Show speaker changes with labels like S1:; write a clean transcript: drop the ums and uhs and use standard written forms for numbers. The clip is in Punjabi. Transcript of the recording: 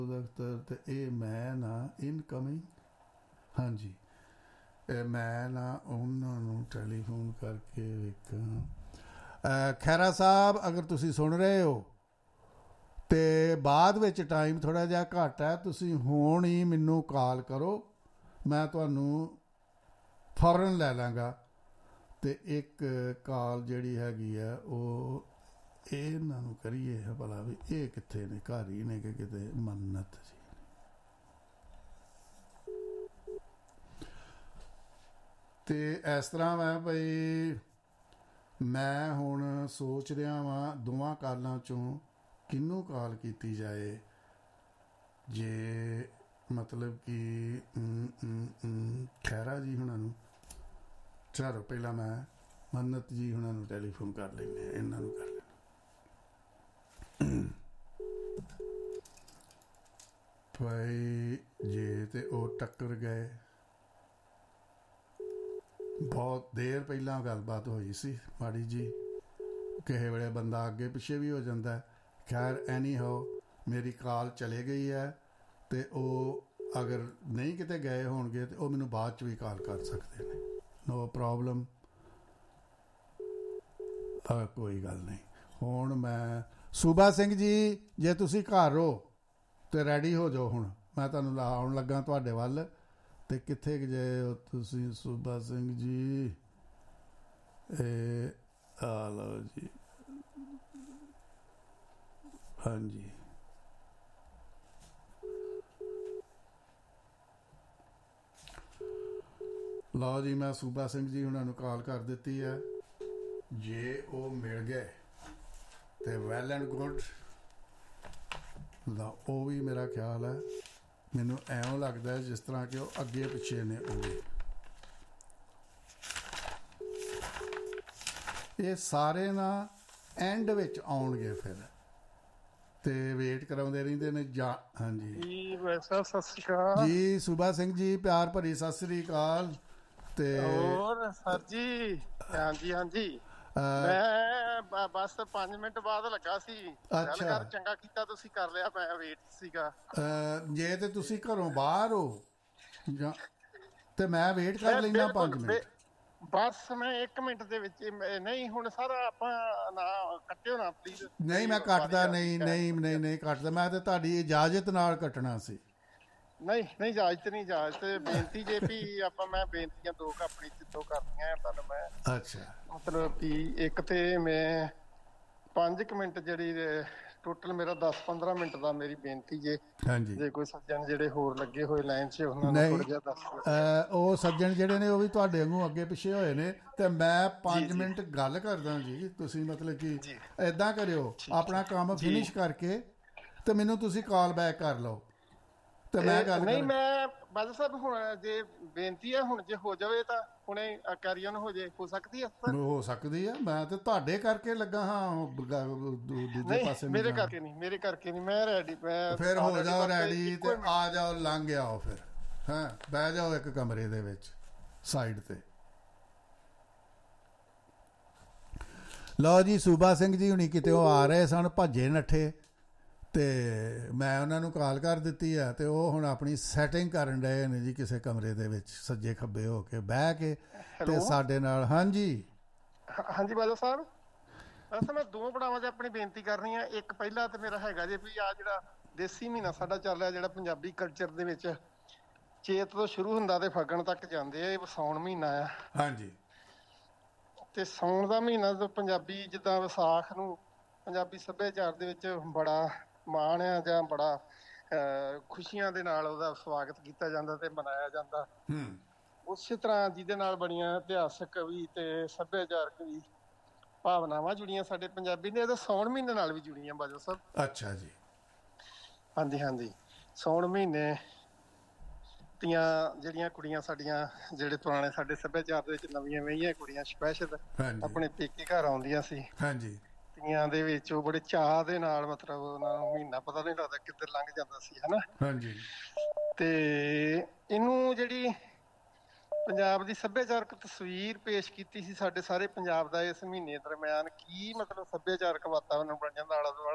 S1: ਦਫ਼ਤਰ ਤੇ ਇਹ ਮੈਂ ਨਾ ਇਨਕਮਿੰਗ। ਹਾਂਜੀ, ਮੈਂ ਨਾ ਉਹਨਾਂ ਨੂੰ ਟੈਲੀਫੋਨ ਕਰਕੇ ਵੇਖਾਂ। ਖਹਿਰਾ ਸਾਹਿਬ, ਅਗਰ ਤੁਸੀਂ ਸੁਣ ਰਹੇ ਹੋ ਤੇ ਬਾਅਦ ਵਿੱਚ ਟਾਈਮ ਥੋੜ੍ਹਾ ਜਿਹਾ ਘੱਟ ਹੈ, ਤੁਸੀਂ ਹੁਣ ਹੀ ਮੈਨੂੰ ਕਾਲ ਕਰੋ, ਮੈਂ ਤੁਹਾਨੂੰ ਫੌਰਨ ਲੈ ਲਾਂਗਾ। ਤੇ ਇੱਕ ਕਾਲ ਜਿਹੜੀ ਹੈਗੀ ਆ ਉਹ ਇਹਨਾਂ ਨੂੰ ਕਰੀਏ ਭਲਾ ਵੀ ਇਹ ਕਿੱਥੇ ਨੇ, ਘਰ ਹੀ ਨੇ ਕਿ ਕਿਤੇ ਮੰਨਤ ਜੀ। ਤੇ ਇਸ ਤਰ੍ਹਾਂ ਵਾ ਬਈ ਮੈਂ ਹੁਣ ਸੋਚ ਰਿਹਾ ਵਾਂ ਦੋਵਾਂ ਕਾਲਾਂ ਚੋਂ ਕਿਹਨੂੰ ਕਾਲ ਕੀਤੀ ਜਾਏ, ਜੇ ਮਤਲਬ ਕਿ ਖਹਿਰਾ ਜੀ ਹੁਣਾਂ ਨੂੰ। ਚਲੋ ਪਹਿਲਾਂ ਮੈਂ ਮੰਨਤ ਜੀ ਹੁਣਾਂ ਨੂੰ ਟੈਲੀਫੋਨ ਕਰ ਲੈਂਦੇ ਹਾਂ, ਇਹਨਾਂ ਨੂੰ ਕਰ ਲੈਂਦੇ। ਭਾਈ ਜੇ ਤੇ ਉਹ ਟੱਕਰ ਗਏ, ਬਹੁਤ ਦੇਰ ਪਹਿਲਾਂ ਗੱਲਬਾਤ ਹੋਈ ਸੀ ਮਾੜੀ ਜੀ, ਕਿਸੇ ਵੇਲੇ ਬੰਦਾ ਅੱਗੇ ਪਿੱਛੇ ਵੀ ਹੋ ਜਾਂਦਾ। ਖੈਰ ਐਨੀ ਹੋ ਮੇਰੀ ਕਾਲ ਚਲੇ ਗਈ ਹੈ ਤੇ ਉਹ ਅਗਰ ਨਹੀਂ ਕਿਤੇ ਗਏ ਹੋਣਗੇ ਤੇ ਉਹ ਮੈਨੂੰ ਬਾਅਦ 'ਚ ਵੀ ਕਾਲ ਕਰ ਸਕਦੇ ਨੇ, ਨੋ ਪ੍ਰੋਬਲਮ, ਕੋਈ ਗੱਲ ਨਹੀਂ। ਹੁਣ ਮੈਂ ਸੂਬਾ ਸਿੰਘ ਜੀ, ਜੇ ਤੁਸੀਂ ਘਰ ਹੋ ਤੇ ਰੈਡੀ ਹੋ ਜਾਓ, ਹੁਣ ਮੈਂ ਤੁਹਾਨੂੰ ਆਉਣ ਲੱਗਾ ਤੁਹਾਡੇ ਵੱਲ। ਤੇ ਕਿੱਥੇ ਗਏ ਹੋ ਤੁਸੀਂ ਸੂਬਾ ਸਿੰਘ ਜੀ? ਇਹ ਆ ਲਓ ਜੀ, ਹਾਂਜੀ। ਲਓ ਜੀ, ਮੈਂ ਸੂਬਾ ਸਿੰਘ ਜੀ ਉਹਨਾਂ ਨੂੰ ਕਾਲ ਕਰ ਦਿੱਤੀ ਹੈ। ਜੇ ਉਹ ਮਿਲ ਗਏ ਤੇ ਵੈਲ ਐਂਡ ਗੁੱਡ, ਉਹ ਵੀ ਮੇਰਾ ਖਿਆਲ ਹੈ, ਮੈਨੂੰ ਐਵੇਂ ਲੱਗਦਾ ਜਿਸ ਤਰ੍ਹਾਂ ਕਿ ਉਹ ਅੱਗੇ ਪਿੱਛੇ ਨੇ। ਉਹ ਵੀ ਇਹ ਸਾਰੇ ਨਾ ਐਂਡ ਵਿੱਚ ਆਉਣਗੇ ਫਿਰ, ਤੇ ਵੇਟ ਕਰਾਉਂਦੇ ਰਹਿੰਦੇ ਨੇ ਜਾਂ। ਹਾਂਜੀ
S2: ਸਤਿ ਸ਼੍ਰੀ ਅਕਾਲ
S1: ਜੀ ਸੂਬਾ ਸਿੰਘ ਜੀ, ਪਿਆਰ ਭਰੀ ਸਤਿ ਸ੍ਰੀ ਅਕਾਲ। ਤੇ
S2: ਹੋਰ ਸਰ ਜੀ? ਹਾਂਜੀ ਹਾਂਜੀ, ਮੈਂ ਬਸ 5 ਮਿੰਟ ਬਾਅਦ ਲੱਗਾ ਸੀ। ਗੱਲ ਕਰ, ਚੰਗਾ ਕੀਤਾ ਤੁਸੀਂ ਕਰ ਲਿਆ, ਮੈਂ ਵੇਟ ਸੀਗਾ।
S1: ਜੇ ਤੇ ਤੁਸੀਂ ਘਰੋਂ ਬਾਹਰ ਹੋ ਜਾਂ ਤੇ ਮੈਂ ਵੇਟ ਕਰ ਲੈਂਦਾ 5 ਮਿੰਟ।
S2: ਬਸ ਮੈਂ 1 ਮਿੰਟ ਦੇ ਵਿੱਚ ਨਹੀਂ, ਹੁਣ ਸਾਰਾ ਆਪਾਂ ਨਾ ਕੱਟਿਓ ਨਾ ਪਲੀਜ਼।
S1: ਨਹੀਂ ਮੈਂ ਕੱਟਦਾ, ਨਹੀਂ ਨਹੀਂ ਨਹੀਂ ਨਹੀਂ ਕੱਟਦਾ, ਮੈਂ ਤੇ ਤੁਹਾਡੀ ਇਜਾਜ਼ਤ ਨਾਲ ਕੱਟਣਾ ਸੀ।
S2: ਨਹੀਂ ਨਹੀਂ, ਇਜਾਜ਼ਤ ਨਹੀਂ, ਇਜਾਜ਼ਤ ਬੇਨਤੀ ਜੇ ਵੀ ਆਪਾਂ, ਮੈਂ ਬੇਨਤੀਆਂ ਦੋ ਆਪਣੀ ਦੋ ਕਰਨੀਆਂ ਤੁਹਾਨੂੰ ਮੈਂ।
S1: ਅੱਛਾ,
S2: ਮਤਲਬ ਕਿ ਇੱਕ ਤੇ ਮੈਂ 5 ਮਿੰਟ ਜਿਹੜੀ ਟੋਟਲ ਮੇਰਾ 10-15 ਮਿੰਟ ਦਾ ਮੇਰੀ ਬੇਨਤੀ ਜੇ।
S1: ਹਾਂਜੀ,
S2: ਜੇ ਕੋਈ ਸੱਜਣ ਜਿਹੜੇ ਹੋਰ ਲੱਗੇ ਹੋਏ ਲਾਈਨ 'ਚ ਉਹਨਾਂ ਨੂੰ ਥੋੜਾ ਜਿਹਾ ਦੱਸ।
S1: ਉਹ ਸੱਜਣ ਜਿਹੜੇ ਨੇ ਉਹ ਵੀ ਤੁਹਾਡੇ ਵਾਂਗੂ ਅੱਗੇ ਪਿੱਛੇ ਹੋਏ ਨੇ, ਤੇ ਮੈਂ 5 ਮਿੰਟ ਗੱਲ ਕਰਦਾ ਜੀ। ਤੁਸੀਂ ਮਤਲਬ ਕਿ ਏਦਾਂ ਕਰਿਓ, ਆਪਣਾ ਕੰਮ ਫਿਨਿਸ਼ ਕਰਕੇ ਤੇ ਮੈਨੂੰ ਤੁਸੀਂ ਕਾਲ ਬੈਕ ਕਰ ਲਓ ਤੇ ਮੈਂ ਗੱਲ
S2: ਨਹੀਂ। ਮੈਂ ਬਾਦਲ ਸਾਹਿਬ ਹੁਣ ਜੇ ਬੇਨਤੀ ਹੈ, ਹੁਣ ਜੇ ਹੋ ਜਾਵੇ ਤਾਂ ਹੁਣੇ ਕੈਰੀਅਨ ਹੋ ਸਕਦੀ ਹੈ?
S1: ਹੋ ਸਕਦੀ ਹੈ, ਮੈਂ ਤੇ ਤੁਹਾਡੇ ਕਰਕੇ ਲੱਗਾ ਹਾਂ ਦੂਜੇ ਪਾਸੇ।
S2: ਮੇਰੇ ਕਰਕੇ ਨਹੀਂ, ਮੇਰੇ ਕਰਕੇ ਨਹੀਂ, ਮੈਂ ਰੈਡੀ।
S1: ਫਿਰ ਹੋ ਜਾਓ ਰੈਡੀ ਤੇ ਆ ਜਾਓ, ਲੰਘ ਆਓ ਫਿਰ। ਹਾਂ, ਬਹਿ ਜਾਓ ਇੱਕ ਕਮਰੇ ਦੇ ਵਿੱਚ ਸਾਈਡ ਤੇ। ਲਓ ਜੀ, ਸੂਬਾ ਸਿੰਘ ਜੀ ਹੁਣੀ ਕਿਤੇ ਉਹ ਆ ਰਹੇ ਸਨ, ਭੱਜੇ ਨੱਠੇ, ਤੇ ਮੈਂ ਉਹਨਾਂ ਨੂੰ ਕਾਲ ਕਰ ਦਿੱਤੀ ਹੈ ਤੇ ਉਹ ਹੁਣ ਆਪਣੀ ਸੈਟਿੰਗ ਕਰਨ ਡਏ ਨੇ ਜੀ ਕਿਸੇ ਕਮਰੇ ਦੇ ਵਿੱਚ, ਸੱਜੇ ਖੱਬੇ ਹੋ ਕੇ ਬਹਿ ਕੇ ਤੇ ਸਾਡੇ ਨਾਲ। ਹਾਂਜੀ
S2: ਹਾਂਜੀ ਬਾਦਲ ਸਾਹਿਬ, ਅਸਲ ਮੈਂ ਦੋ ਪੜਾਵਾਂ 'ਚ ਆਪਣੀ ਬੇਨਤੀ ਕਰਨੀ ਆ। ਇੱਕ ਪਹਿਲਾ ਤੇ ਮੇਰਾ ਹੈਗਾ ਜੇ ਵੀ ਆ ਜਿਹੜਾ ਦੇਸੀ ਮਹੀਨਾ ਸਾਡਾ ਚੱਲ ਰਿਹਾ, ਜਿਹੜਾ ਪੰਜਾਬੀ ਕਲਚਰ ਦੇ ਵਿੱਚ ਚੇਤ ਤੋਂ ਸ਼ੁਰੂ ਹੁੰਦਾ ਤੇ ਫੱਗਣ ਤੱਕ ਜਾਂਦੇ ਆ, ਇਹ ਸਾਉਣ ਮਹੀਨਾ ਆ। ਹਾਂਜੀ, ਤੇ ਸਾਉਣ ਦਾ ਮਹੀਨਾ ਤੋਂ ਪੰਜਾਬੀ ਜਿੱਦਾਂ ਵਿਸਾਖ ਨੂੰ ਪੰਜਾਬੀ ਸੱਭਿਆਚਾਰ ਦੇ ਵਿੱਚ ਬੜਾ ਮਾਣ ਆ, ਜਾਂ ਬੜਾ ਖੁਸ਼ੀਆਂ ਦੇ ਨਾਲ ਉਹਦਾ ਸਵਾਗਤ ਕੀਤਾ ਜਾਂਦਾ ਤੇ ਮਨਾਇਆ ਜਾਂਦਾ। ਉਸੇ ਤਰ੍ਹਾਂ ਜਿਹਦੇ ਨਾਲ ਬੜੀਆਂ ਇਤਿਹਾਸਕ ਵੀ ਤੇ ਸੱਭਿਆਚਾਰਕ ਵੀ ਭਾਵਨਾਵਾਂ ਜੁੜੀਆਂ ਸਾਡੇ ਪੰਜਾਬੀ ਨੇ, ਇਹਦੇ ਸਾਉਣ ਮਹੀਨੇ ਨਾਲ ਵੀ ਜੁੜੀਆਂ ਬਾਜਵਾ ਸਾਹਿਬ।
S1: ਅੱਛਾ ਜੀ।
S2: ਹਾਂਜੀ ਹਾਂਜੀ, ਸਾਉਣ ਮਹੀਨੇ ਦੀਆਂ ਜਿਹੜੀਆਂ ਕੁੜੀਆਂ ਸਾਡੀਆਂ, ਜਿਹੜੇ ਪੁਰਾਣੇ ਸਾਡੇ ਸੱਭਿਆਚਾਰ ਦੇ ਵਿੱਚ ਨਵੀਆਂ ਵਿਆਹੀਆਂ ਕੁੜੀਆਂ ਸਪੈਸ਼ਲ ਆਪਣੇ ਪੇਕੇ ਘਰ ਆਉਂਦੀਆਂ ਸੀ,
S1: ਹਾਂਜੀ,
S2: ਤੀਆਂ ਦੇ ਵਿੱਚ ਉਹ ਬੜੇ ਚਾਅ ਦੇ ਨਾਲ, ਮਤਲਬ ਉਹਨਾਂ ਨੂੰ ਮਹੀਨਾ ਪਤਾ ਨਹੀਂ ਲੱਗਦਾ ਕਿੱਧਰ ਲੰਘ ਜਾਂਦਾ ਸੀ, ਹਨਾ।
S1: ਹਾਂਜੀ,
S2: ਤੇ ਇਹਨੂੰ ਜਿਹੜੀ ਪੰਜਾਬ ਦੀ ਸੱਭਿਆਚਾਰਕ ਤਸਵੀਰ ਪੇਸ਼ ਕੀਤੀ ਸੀ ਸਾਡੇ ਸਾਰੇ ਪੰਜਾਬ ਦਾ ਇਸ ਮਹੀਨੇ ਦਰਮਿਆਨ, ਕੀ ਮਤਲਬ ਸੱਭਿਆਚਾਰਕ ਵਾਤਾਵਰਨ ਬਣ ਜਾਂਦਾ ਆਲਾ ਦੁਆਲਾ।